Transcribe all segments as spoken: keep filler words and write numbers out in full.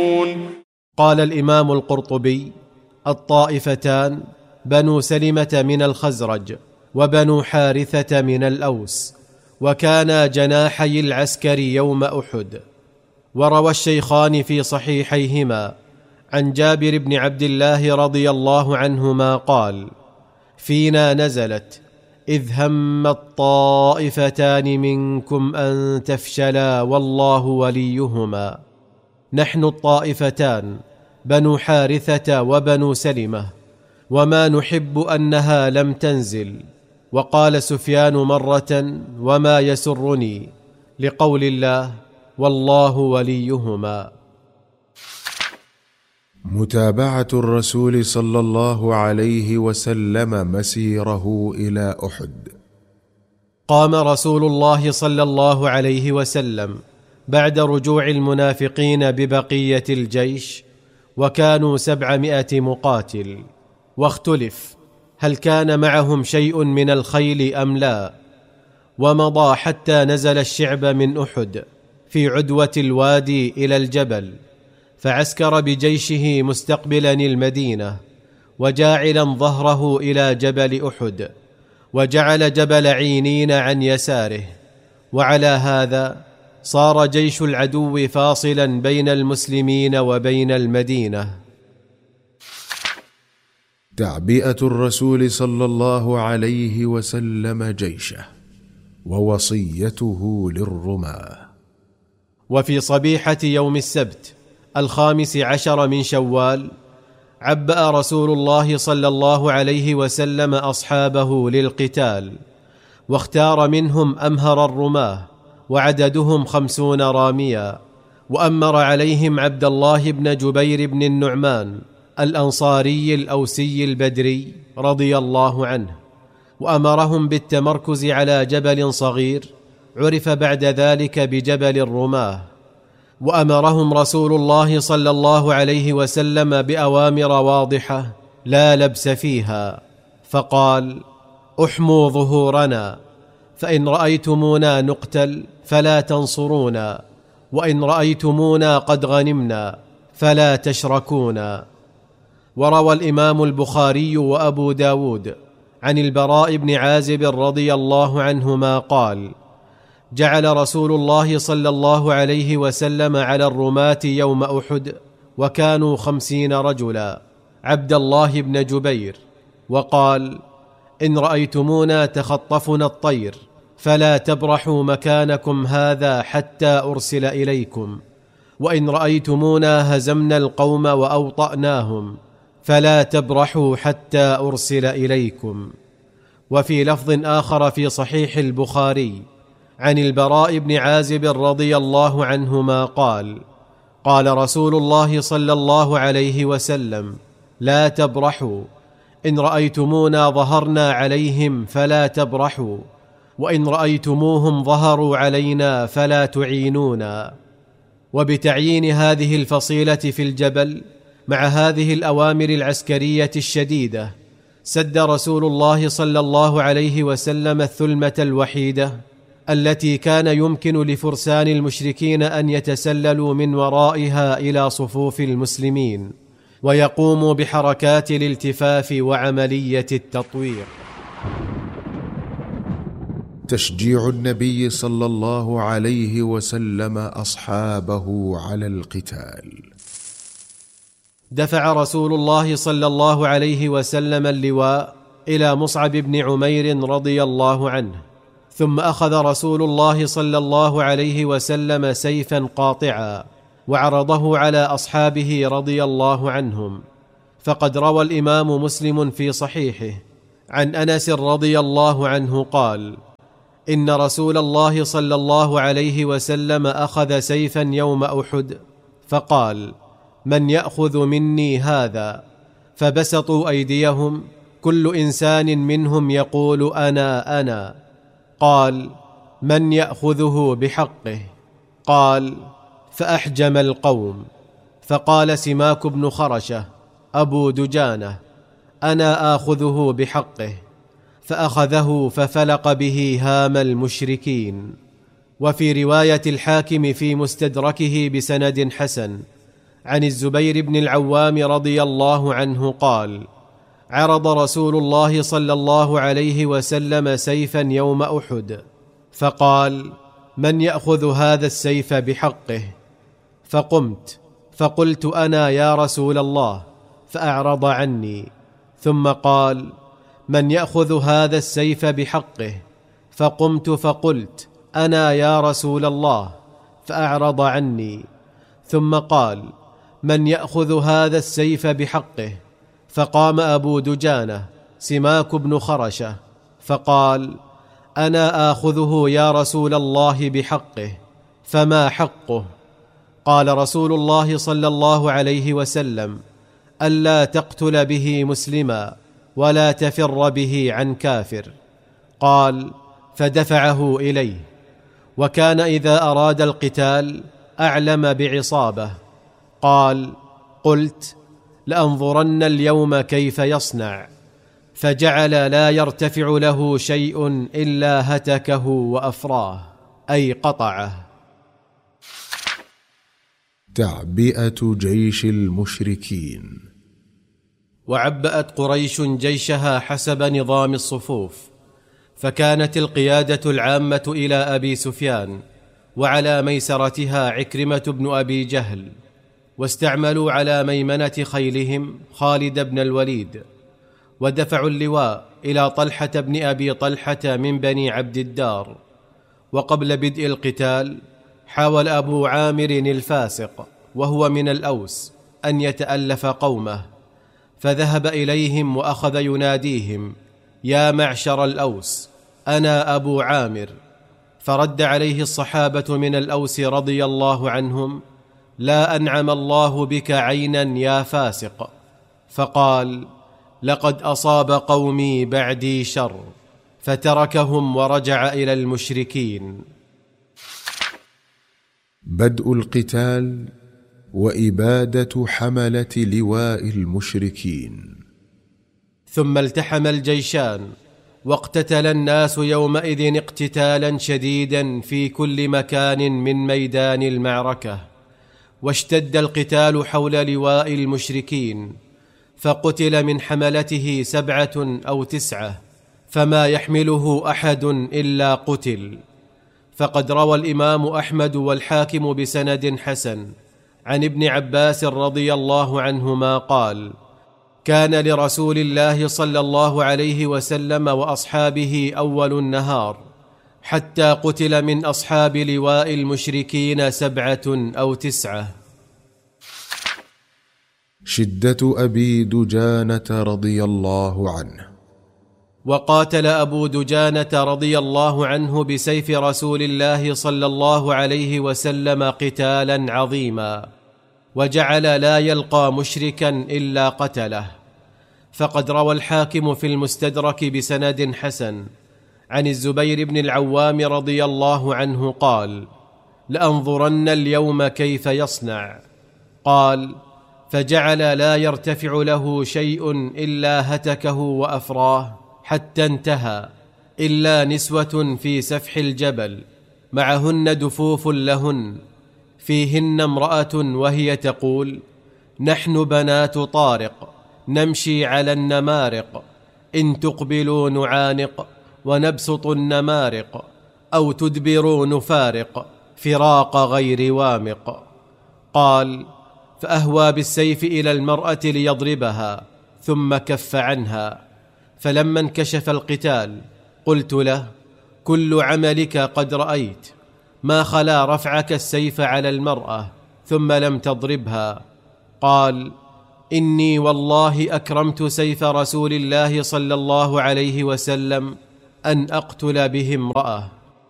قال الإمام القرطبي: الطائفتان بنو سلمة من الخزرج وبنو حارثة من الأوس، وكانا جناحي العسكر يوم أحد. وروى الشيخان في صحيحيهما عن جابر بن عبد الله رضي الله عنهما قال: فينا نزلت إذ هم الطائفتان منكم أن تفشلا والله وليهما. نحن الطائفتان بنو حارثة وبنو سلمة، وما نحب أنها لم تنزل. وقال سفيان مرة: وما يسرني، لقول الله: والله وليهما. متابعة الرسول صلى الله عليه وسلم مسيره إلى أحد. قام رسول الله صلى الله عليه وسلم بعد رجوع المنافقين ببقية الجيش، وكانوا سبعمائة مقاتل، واختلف هل كان معهم شيء من الخيل أم لا. ومضى حتى نزل الشعب من أحد في عدوة الوادي إلى الجبل، فعسكر بجيشه مستقبلا المدينة، وجاعلا ظهره إلى جبل أحد، وجعل جبل عينين عن يساره. وعلى هذا صار جيش العدو فاصلا بين المسلمين وبين المدينة. تعبئة الرسول صلى الله عليه وسلم جيشه ووصيته للرماة. وفي صبيحة يوم السبت الخامس عشر من شوال عبأ رسول الله صلى الله عليه وسلم أصحابه للقتال، واختار منهم أمهر الرماة وعددهم خمسون راميا، وأمر عليهم عبد الله بن جبير بن النعمان الأنصاري الأوسي البدري رضي الله عنه، وأمرهم بالتمركز على جبل صغير عرف بعد ذلك بجبل الرماة. وأمرهم رسول الله صلى الله عليه وسلم بأوامر واضحة لا لبس فيها، فقال: احموا ظهورنا، فإن رأيتمونا نقتل فلا تنصرونا، وإن رأيتمونا قد غنمنا فلا تشركونا. وروى الإمام البخاري وأبو داود عن البراء بن عازب رضي الله عنهما قال: جعل رسول الله صلى الله عليه وسلم على الرماة يوم أحد، وكانوا خمسين رجلا، عبد الله بن جبير، وقال: إن رأيتمونا تخطفنا الطير فلا تبرحوا مكانكم هذا حتى أرسل إليكم، وإن رأيتمونا هزمنا القوم وأوطأناهم فلا تبرحوا حتى أرسل إليكم. وفي لفظ آخر في صحيح البخاري عن البراء بن عازب رضي الله عنهما قال: قال رسول الله صلى الله عليه وسلم: لا تبرحوا، إن رأيتمونا ظهرنا عليهم فلا تبرحوا، وإن رأيتموهم ظهروا علينا فلا تعينونا. وبتعيين هذه الفصيلة في الجبل مع هذه الأوامر العسكرية الشديدة، سد رسول الله صلى الله عليه وسلم الثلمة الوحيدة التي كان يمكن لفرسان المشركين أن يتسللوا من ورائها إلى صفوف المسلمين، ويقوموا بحركات الالتفاف وعملية التطوير. تشجيع النبي صلى الله عليه وسلم أصحابه على القتال. دفع رسول الله صلى الله عليه وسلم اللواء إلى مصعب بن عمير رضي الله عنه، ثم أخذ رسول الله صلى الله عليه وسلم سيفا قاطعا وعرضه على أصحابه رضي الله عنهم. فقد روى الإمام مسلم في صحيحه عن أنس رضي الله عنه قال: إن رسول الله صلى الله عليه وسلم أخذ سيفا يوم أحد فقال: من يأخذ مني هذا؟ فبسطوا أيديهم، كل إنسان منهم يقول: أنا أنا. قال: من يأخذه بحقه؟ قال: فأحجم القوم. فقال سماك بن خرشة أبو دجانة: أنا آخذه بحقه، فأخذه ففلق به هام المشركين. وفي رواية الحاكم في مستدركه بسند حسن عن الزبير بن العوام رضي الله عنه قال: عرض رسول الله صلى الله عليه وسلم سيفا يوم أحد، فقال: من يأخذ هذا السيف بحقه؟ فقمت فقلت: أنا يا رسول الله، فأعرض عني. ثم قال: من يأخذ هذا السيف بحقه؟ فقمت فقلت: أنا يا رسول الله، فأعرض عني. ثم قال: من يأخذ هذا السيف بحقه؟ فقام أبو دجانة سماك بن خرشة فقال: أنا آخذه يا رسول الله بحقه. فما حقه؟ قال رسول الله صلى الله عليه وسلم: ألا تقتل به مسلما ولا تفر به عن كافر. قال: فدفعه إليه. وكان إذا أراد القتال أعلم بعصابة. قال: قلت: لأنظرن اليوم كيف يصنع. فجعل لا يرتفع له شيء إلا هتكه وأفراه، أي قطعه. تعبئة جيش المشركين. وعبأت قريش جيشها حسب نظام الصفوف، فكانت القيادة العامة إلى أبي سفيان، وعلى ميسرتها عكرمة بن أبي جهل، واستعملوا على ميمنة خيلهم خالد بن الوليد، ودفعوا اللواء إلى طلحة بن أبي طلحة من بني عبد الدار. وقبل بدء القتال حاول أبو عامر الفاسق وهو من الأوس أن يتألف قومه، فذهب إليهم وأخذ يناديهم: يا معشر الأوس، أنا أبو عامر. فرد عليه الصحابة من الأوس رضي الله عنهم: لا أنعم الله بك عينا يا فاسق. فقال: لقد أصاب قومي بعدي شر، فتركهم ورجع إلى المشركين. بدء القتال وإبادة حملة لواء المشركين. ثم التحم الجيشان، واقتتل الناس يومئذ اقتتالا شديدا في كل مكان من ميدان المعركة، واشتد القتال حول لواء المشركين، فقتل من حملته سبعة أو تسعة، فما يحمله أحد إلا قتل. فقد روى الإمام أحمد والحاكم بسند حسن عن ابن عباس رضي الله عنهما قال: كان لرسول الله صلى الله عليه وسلم وأصحابه أول النهار، حتى قتل من أصحاب لواء المشركين سبعة أو تسعة. شدة أبي دجانة رضي الله عنه. وقاتل أبو دجانة رضي الله عنه بسيف رسول الله صلى الله عليه وسلم قتالا عظيما، وجعل لا يلقى مشركا إلا قتله. فقد روى الحاكم في المستدرك بسند حسن عن الزبير بن العوام رضي الله عنه قال: لأنظرن اليوم كيف يصنع. قال: فجعل لا يرتفع له شيء إلا هتكه وأفراه حتى انتهى، إلا نسوة في سفح الجبل معهن دفوف لهن، فيهن امرأة وهي تقول: نحن بنات طارق نمشي على النمارق، إن تقبلوا نعانق ونبسط النمارق، أو تدبروا نفارق فراق غير وامق. قال: فأهوى بالسيف إلى المرأة ليضربها، ثم كف عنها. فلما انكشف القتال قلت له: كل عملك قد رأيت، ما خلا رفعك السيف على المرأة ثم لم تضربها. قال: إني والله أكرمت سيف رسول الله صلى الله عليه وسلم أن أقتل به امرأة.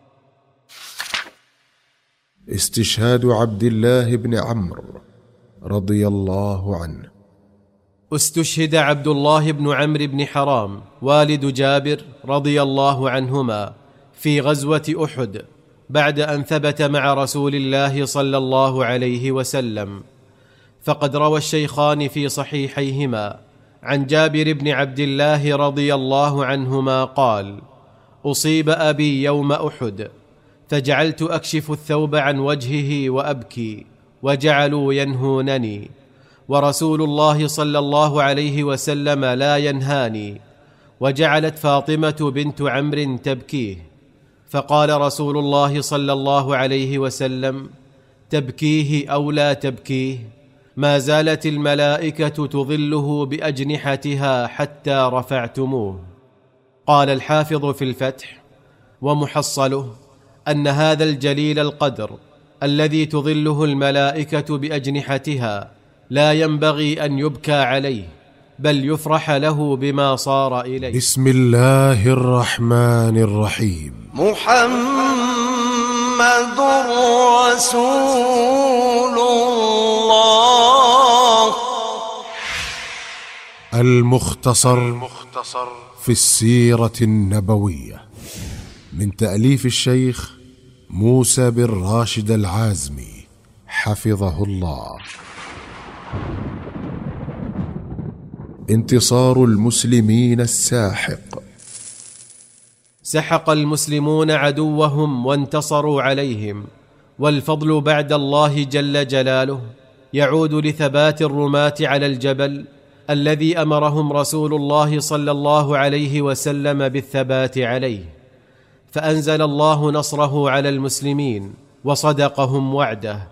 استشهاد عبد الله بن عمرو رضي الله عنه. استشهد عبد الله بن عمرو بن حرام والد جابر رضي الله عنهما في غزوة أحد، بعد أن ثبت مع رسول الله صلى الله عليه وسلم. فقد روى الشيخان في صحيحيهما عن جابر بن عبد الله رضي الله عنهما قال: أصيب أبي يوم أحد، فجعلت أكشف الثوب عن وجهه وأبكي، وجعلوا ينهونني، ورسول الله صلى الله عليه وسلم لا ينهاني. وجعلت فاطمة بنت عمرو تبكيه، فقال رسول الله صلى الله عليه وسلم: تبكيه أو لا تبكيه، ما زالت الملائكة تظله بأجنحتها حتى رفعتموه. قال الحافظ في الفتح: ومحصله أن هذا الجليل القدر الذي تظله الملائكة بأجنحتها لا ينبغي أن يبكى عليه، بل يفرح له بما صار إليه. بسم الله الرحمن الرحيم. محمد رسول الله. المختصر في السيرة النبوية، من تأليف الشيخ موسى بن راشد العازمي حفظه الله. انتصار المسلمين الساحق. سحق المسلمون عدوهم وانتصروا عليهم، والفضل بعد الله جل جلاله يعود لثبات الرماة على الجبل الذي أمرهم رسول الله صلى الله عليه وسلم بالثبات عليه، فأنزل الله نصره على المسلمين وصدقهم وعده،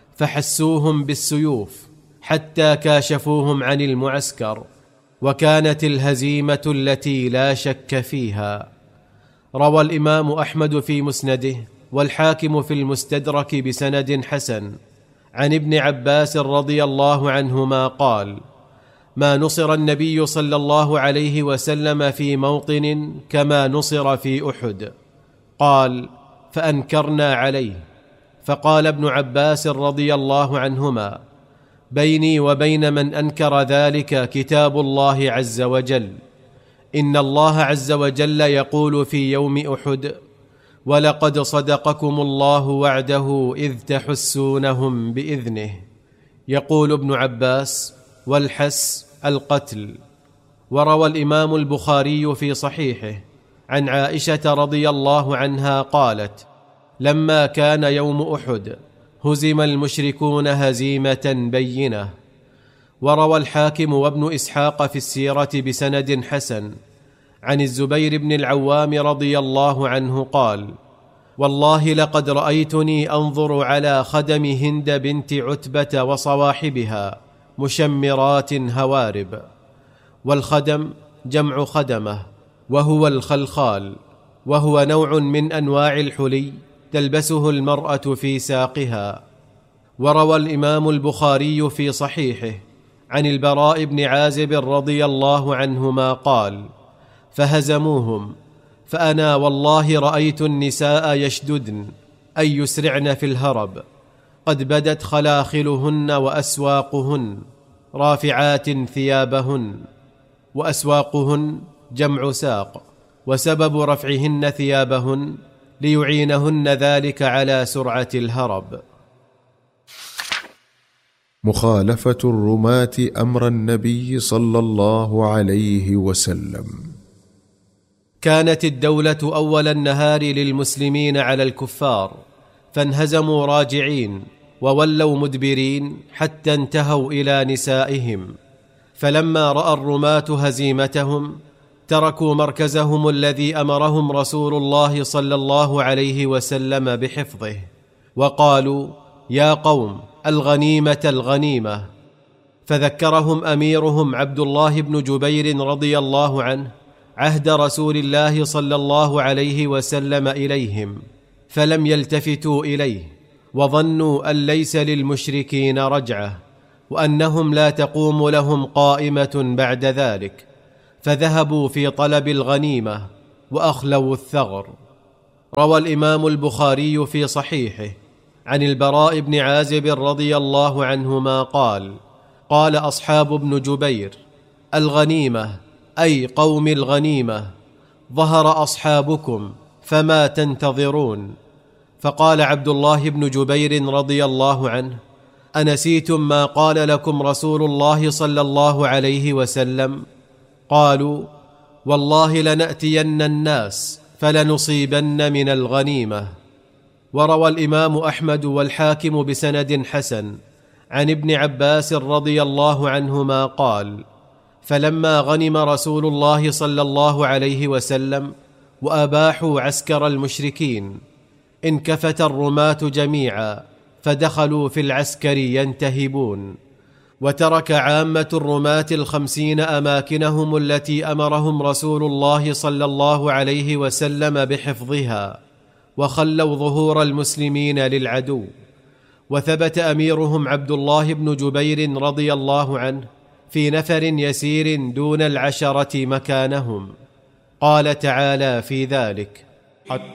فحسوهم بالسيوف حتى كاشفوهم عن المعسكر، وكانت الهزيمة التي لا شك فيها. روى الإمام أحمد في مسنده والحاكم في المستدرك بسند حسن عن ابن عباس رضي الله عنهما قال: ما نصر النبي صلى الله عليه وسلم في موطن كما نصر في أحد. قال: فأنكرنا عليه، فقال ابن عباس رضي الله عنهما: بيني وبين من أنكر ذلك كتاب الله عز وجل، إن الله عز وجل يقول في يوم أحد: ولقد صدقكم الله وعده إذ تحسونهم بإذنه. يقول ابن عباس: والحس القتل. وروى الإمام البخاري في صحيحه عن عائشة رضي الله عنها قالت: لما كان يوم أحد هزم المشركون هزيمة بينة. وروى الحاكم وابن إسحاق في السيرة بسند حسن عن الزبير بن العوام رضي الله عنه قال: والله لقد رأيتني أنظر على خدم هند بنت عتبة وصواحبها مشمرات هوارب. والخدم جمع خدمة، وهو الخلخال، وهو نوع من أنواع الحلي تلبسه المرأة في ساقها. وروى الإمام البخاري في صحيحه عن البراء بن عازب رضي الله عنهما قال: فهزموهم، فأنا والله رأيت النساء يشددن أي يسرعن في الهرب، قد بدت خلاخلهن وأسواقهن رافعات ثيابهن. وأسواقهن جمع ساق، وسبب رفعهن ثيابهن ليعينهن ذلك على سرعة الهرب. مخالفة الرماة أمر النبي صلى الله عليه وسلم. كانت الدولة أول النهار للمسلمين على الكفار، فانهزموا راجعين وولوا مدبرين حتى انتهوا إلى نسائهم. فلما رأى الرماة هزيمتهم تركوا مركزهم الذي أمرهم رسول الله صلى الله عليه وسلم بحفظه، وقالوا: يا قوم، الغنيمة الغنيمة. فذكرهم أميرهم عبد الله بن جبير رضي الله عنه عهد رسول الله صلى الله عليه وسلم إليهم، فلم يلتفتوا إليه، وظنوا أن ليس للمشركين رجعة، وأنهم لا تقوم لهم قائمة بعد ذلك، فذهبوا في طلب الغنيمة وأخلوا الثغر. روى الإمام البخاري في صحيحه عن البراء بن عازب رضي الله عنهما قال: قال أصحاب ابن جبير: الغنيمة أي قوم الغنيمة، ظهر أصحابكم فما تنتظرون. فقال عبد الله بن جبير رضي الله عنه: أنسيتم ما قال لكم رسول الله صلى الله عليه وسلم؟ قالوا: والله لنأتين الناس فلنصيبن من الغنيمة. وروى الإمام أحمد والحاكم بسند حسن عن ابن عباس رضي الله عنهما قال: فلما غنم رسول الله صلى الله عليه وسلم وأباحوا عسكر المشركين انكفت الرماة جميعا فدخلوا في العسكر ينتهبون، وترك عامة الرماة الخمسين أماكنهم التي أمرهم رسول الله صلى الله عليه وسلم بحفظها، وخلوا ظهور المسلمين للعدو. وثبت أميرهم عبد الله بن جبير رضي الله عنه في نفر يسير دون العشرة مكانهم. قال تعالى في ذلك: